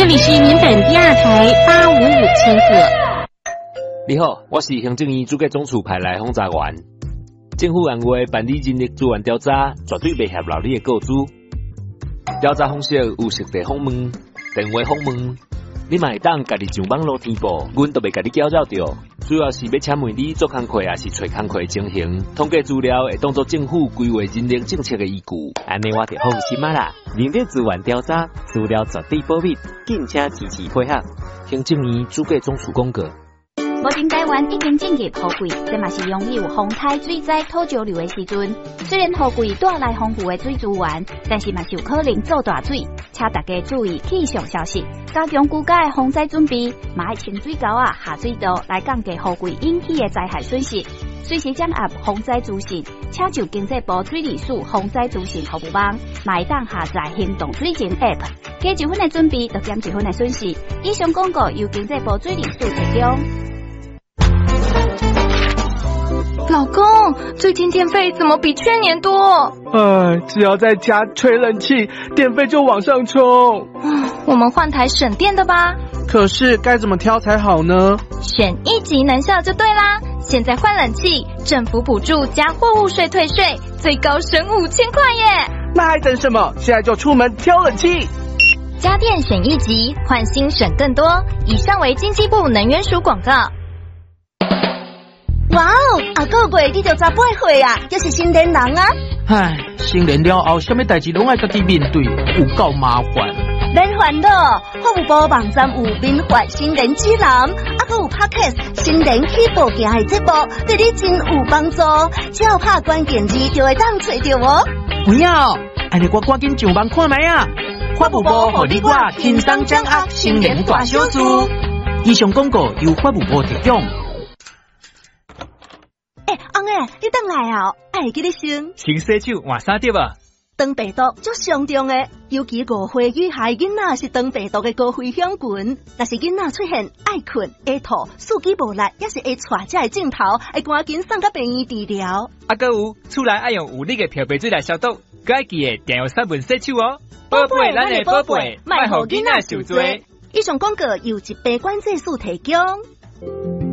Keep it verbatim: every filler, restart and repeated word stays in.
里是民本第二台八五五千赫。 你好，我是行政院主计总处派来轰炸员。政府按月办理人力资源调查，绝对袂合劳你的告知。调查方式有实地访问、电话访问，你嘛会当家己上网络填报，阮都袂甲你搅扰着。主要是要请问你做工课也是找工课情形，统计资料会当作政府规划人力政策的依据。 安尼我就放心啊啦！人力资源调查资料绝对保密，敬请支持配合。 行政院主计总署公告。 目前台湾已经进入雨季，这嘛是拥有风台、水灾、土石流的时阵。虽然雨季带来丰富的水资源，但是嘛是有可能做大水，请大家注意气象消息，加强居家的防灾准备，嘛要清水沟啊、下水道来降低雨季引起的灾害损失。随时掌握防灾资讯，请就经济部水利署防灾资讯服务网，嘛会当下载行动水情 App， 加一分的准备，就减一分的损失。以上广告由经济部水利署提供。 老公，最近电费怎么比去年多？ 哎，只要在家吹冷气，电费就往上冲。 我们换台省电的吧。 可是该怎么挑才好呢？ 选一级能效就对啦！现在换冷气，政府补助加货物税退税，最高省五千块耶！ 那还等什么？现在就出门挑冷气。 家电选一级，换新省更多。以上为经济部能源署广告。 哇哦，啊个月你就十八岁啊，就是成年人啊！ 唉，成年了后，什么代志拢爱家己面对，有够麻烦。 免烦恼，服务部网站有民法新人指南，啊还有 Podcast 新人起步行的节目，对你真有帮助。只要拍关键字就会当找到哦。 不要，安尼我赶紧上网看卖啊！法务部互你我轻松掌握新人大小事。以上广告由法务部提供。 哎，翁诶，你等来哦，爱记得先。 先洗手，换衫对吧？ 肠病毒足上重的，尤其五岁以下囡仔是肠病毒的高危险群。若是囡仔出现爱困、会吐、四肢无力，也是会带这个镜头，会赶紧送到病院治疗。 啊，搁有厝内爱用有力的漂白水来消毒，该爱记的定用杀蚊洗手哦。宝贝，咱的宝贝，莫互囡仔受罪。 以上广告由疾病管制署提供。